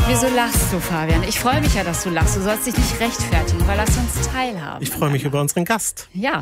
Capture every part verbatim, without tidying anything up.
Wieso lachst du, Fabian? Ich freue mich ja, dass du lachst. Du sollst dich nicht rechtfertigen, weil lass uns teilhaben. Ich freue mich über unseren Gast. Ja.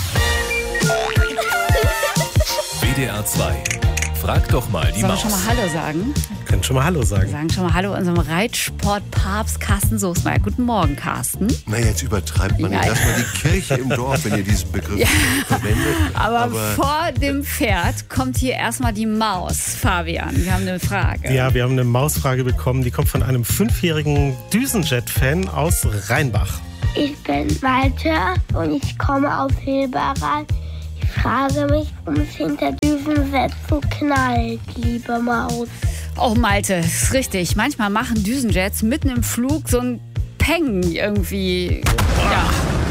W D R zwei. Frag doch mal die Sollen wir Maus. schon mal Hallo sagen? Wir können schon mal Hallo Wir sagen. sagen schon mal Hallo unserem Reitsportpapst Carsten Soßmeier. Guten Morgen, Carsten. Na, jetzt übertreibt man Ja. ja erstmal die Kirche im Dorf, wenn ihr diesen Begriff Ja. verwendet. Aber, Aber vor dem Pferd kommt hier erstmal die Maus. Fabian, wir haben eine Frage. Ja, wir haben eine Mausfrage bekommen, die kommt von einem fünfjährigen Düsenjet-Fan aus Rheinbach. Ich bin Malte und ich komme aus Hilbereit. Ich frage mich, warum es hinter Düsensätzen knallt, liebe Maus. Oh, Malte, ist richtig. Manchmal machen Düsenjets mitten im Flug so ein Peng irgendwie. Ja.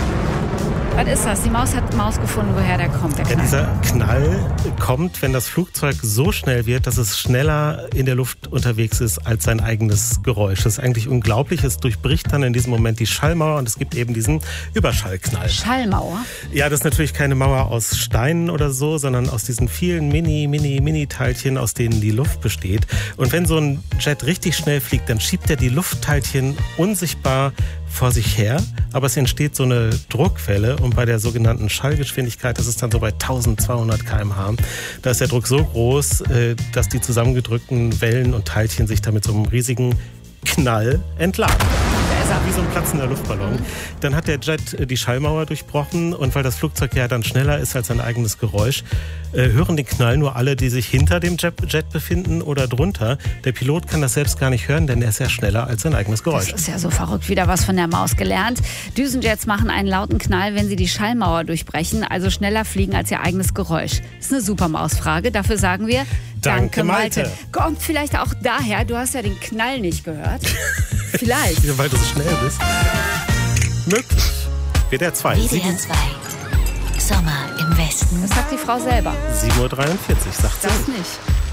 Was ist das? Die Maus hat Maus gefunden, woher der kommt, der Ja, Knall. dieser Knall kommt, wenn das Flugzeug so schnell wird, dass es schneller in der Luft unterwegs ist als sein eigenes Geräusch. Das ist eigentlich unglaublich. Es durchbricht dann in diesem Moment die Schallmauer und es gibt eben diesen Überschallknall. Schallmauer. Ja, das ist natürlich keine Mauer aus Steinen oder so, sondern aus diesen vielen Mini, Mini, Mini-Teilchen, aus denen die Luft besteht. Und wenn so ein Jet richtig schnell fliegt, dann schiebt er die Luftteilchen unsichtbar vor sich her, aber es entsteht so eine Druckwelle und bei der sogenannten Schallgeschwindigkeit, das ist dann so bei tausendzweihundert Kilometer pro Stunde, da ist der Druck so groß, dass die zusammengedrückten Wellen und Teilchen sich da mit so einem riesigen Knall entladen. Wie so ein platzender Luftballon. Dann hat der Jet die Schallmauer durchbrochen und weil das Flugzeug ja dann schneller ist als sein eigenes Geräusch, äh, hören den Knall nur alle, die sich hinter dem Jet, Jet befinden oder drunter. Der Pilot kann das selbst gar nicht hören, denn er ist ja schneller als sein eigenes Geräusch. Das ist ja so verrückt. Wieder was von der Maus gelernt. Düsenjets machen einen lauten Knall, wenn sie die Schallmauer durchbrechen, also schneller fliegen als ihr eigenes Geräusch. Das ist eine super Mausfrage. Dafür sagen wir Danke, Malte. Kommt vielleicht auch daher, du hast ja den Knall nicht gehört. Vielleicht. Ja, weil du so schnell bist. Möglich. W D R zwei. W D R zwei. Sommer im Westen. Das sagt die Frau selber. sieben Uhr dreiundvierzig, sagt sie. Das nicht.